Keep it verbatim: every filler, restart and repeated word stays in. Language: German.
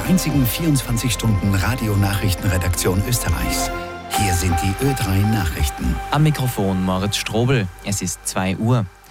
der einzigen vierundzwanzig-Stunden-Radio-Nachrichtenredaktion Österreichs. Hier sind die Ö drei Nachrichten. Am Mikrofon Moritz Strobel. Es ist zwei Uhr.